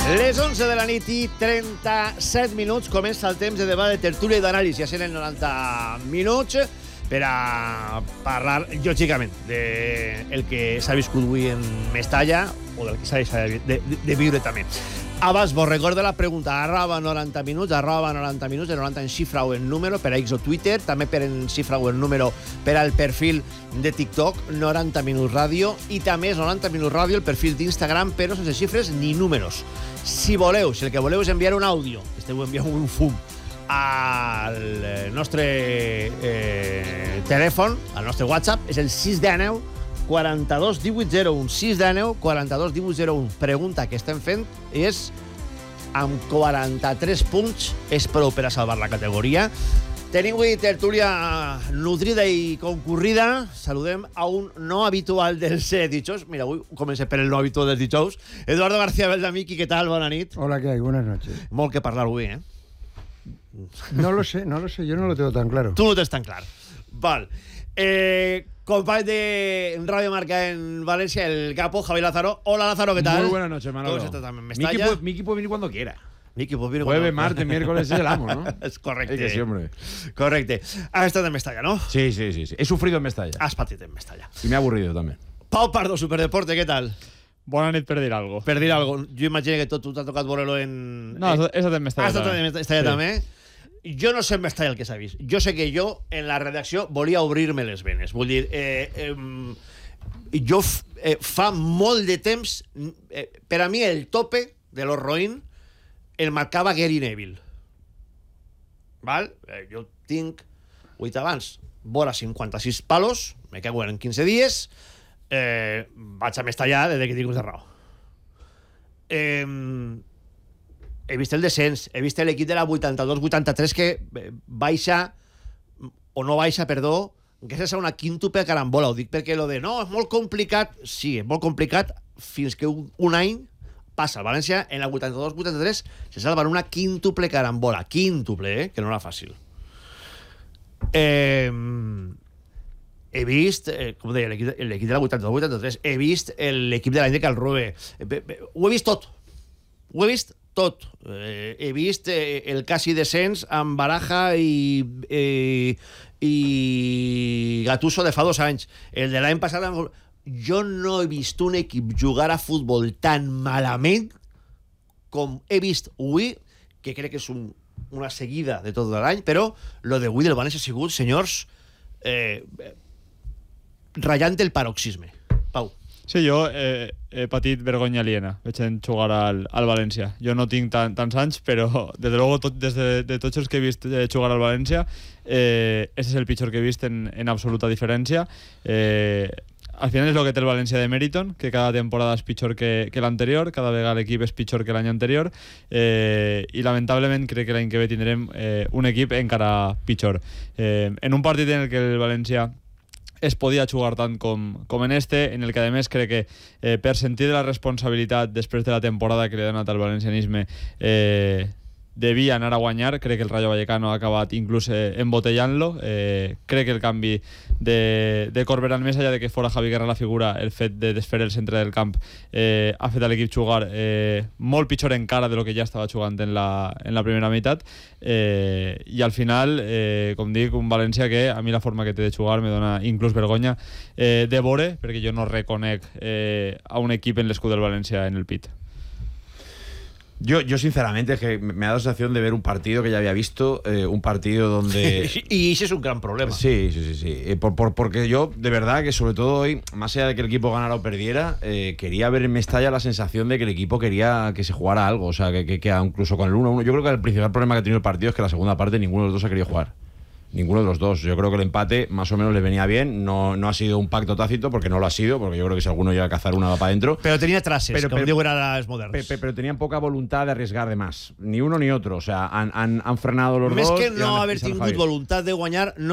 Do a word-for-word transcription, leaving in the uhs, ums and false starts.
Les onze de la nit i trenta-set minuts comença el temps de debat, de tertúlia i d'anàlisi. Ja serien noranta minuts per a parlar, lògicament, del que s'ha viscut avui en Mestalla o del que s'ha de, de, de viure també. Abans vos recordo la pregunta, arroba noranta minuts, arroba noranta minuts, de noranta en xifra o en número per a X o Twitter, també per en xifra o en número per al perfil de TikTok, noranta minuts ràdio, i també és noranta minuts ràdio el perfil d'Instagram, però sense xifres ni números. Si voleu, si el que voleu és enviar un àudio, esteu enviant un fum al nostre eh, telèfon, al nostre WhatsApp, és el sis deu quaranta-dos divuit zero un, sis deu quaranta-dos divuit zero un. Pregunta que estem fent és, amb quaranta-tres punts, és prou per a salvar la categoria? Tenim avui tertúlia nutrida i concurrida. Saludem a un no habitual dels eh, dijous. Mira, avui comencem per el no habitual dels dijous. Eduardo García Beldamiqui, ¿qué tal? Bona nit. Hola, ¿qué hay? Buenas noches. Molt que parlar avui, eh? No lo sé, no lo sé, yo no lo tengo tan claro. Tú no tens tan clar. Val. Eh, company de Radio Marca en Valencia, el capo, Javi Lázaro. Hola, Lázaro, ¿qué tal? Muy buenas noches, Manolo. ¿Cómo se trata? ¿Me Miki puede, Miki puede venir cuando quiera. Miki, pues viene Jueves, cuando... martes, miércoles es el amo, ¿no? És correcte. Es que sí, hombre. Correcte. Has estat en Mestalla, ¿no? Sí, sí, sí, sí. He sufrido en Mestalla. Has patit en Mestalla. Y me ha aburrido también. Pau Pardo, Superdeporte, ¿qué tal? Bona nit per dir algo. Per dir algo. Jo imagino que tot tu t'ha tocat veure-lo en... No, eh, he estat en Mestalla. Has estat en Mestalla sí. també? Jo no sé en Mestalla el que s'ha vist. Jo sé que jo, en la redacció, volia obrir-me les venes. Vull dir, eh, eh, jo f, eh, fa molt de temps... Eh, per a mi, el tope de los Roïn el marcava Gary Neville. Val? Eh, jo tinc, ho he dit abans, vora cinquanta-sis palos, me cago en quinze dies, eh, vaig a Mestalla des que tinc de raó. Eh, he vist el descens, he vist l'equip de la vuitanta-dos vuitanta-tres que baixa, o no baixa, perdó, gràcies a una quíntuple carambola. Ho dic perquè lo de no, és molt complicat, sí, és molt complicat, fins que un, un any passa al València, en la vuitanta-dos vuitanta-tres se salva en una quíntuple carambola, quíntuple, eh? Que no era fàcil. Eh, he vist, eh, com deia, l'equip de la vuitanta-dos vuitanta-tres, he vist l'equip de l'any de Calrube, eh, ho he vist tot, ho he vist tot. Eh, he vist eh, el quasi descens amb Baraja i, eh, i Gattuso de fa dos anys. El de l'any passat... Jo no he vist un equip jugar a futbol tan malament com he vist avui, que crec que és un, una seguida de tot l'any, però lo d'avui del València ha sigut, senyors, eh, ratllant el paroxisme. Pau. Sí, jo eh, he patit vergonya aliena veient jugar al, al València. Jo no tinc tan, tants anys, però des de luego, tot, des de, de tots els que he vist eh, jugar al València, eh, este és el pitjor que he vist en, en absoluta diferència. Eh, al final és el que té el València de Meriton, que cada temporada és pitjor que, que l'anterior, cada vegada l'equip és pitjor que l'any anterior, eh, i lamentablement crec que l'any que ve tindrem eh, un equip encara pitjor. Eh, en un partit en el que el València es podia jugar tant com, com en este, en el que a més crec que eh, per sentir de la responsabilitat després de la temporada que li ha donat al valencianisme eh, devia anar a guanyar. Crec que el Rayo Vallecano ha acabat inclús eh, embotellant-lo. Eh, crec que el canvi de, de Corberán, més allà de que fora Javi Guerra la figura, el fet de desfer el centre del camp eh, ha fet a l'equip jugar eh, molt pitjor encara de lo que ja estava jugant en la, en la primera meitat, eh, i al final, eh, com dic, un València que a mi la forma que té de jugar me dona inclús vergonya eh, de veure, perquè jo no reconec eh, a un equip en l'escut del València en el pit. Yo, yo sinceramente, es que me ha dado la sensación de ver un partido que ya había visto, eh, un partido donde... y ese es un gran problema. Sí, sí, sí, sí. Eh, por, por, porque yo, de verdad, que sobre todo hoy, más allá de que el equipo ganara o perdiera, eh, quería ver en Mestalla la sensación de que el equipo quería que se jugara algo, o sea, que, que, que incluso con el uno uno, yo creo que el principal problema que ha tenido el partido es que la segunda parte ninguno de los dos ha querido jugar. Ninguno de los dos. Yo creo que el empate más o menos le venía bien. No, no ha sido un pacto tácito, porque no lo ha sido, porque yo creo que si alguno llega a cazar una va para adentro. Pero tenía trases, pero, como pero, digo, eran las modernas. Pero, pero tenían poca voluntad de arriesgar de más. Ni uno ni otro. O sea, han, han, han frenado los Més dos. Més que no haver tingut voluntat de guanyar, no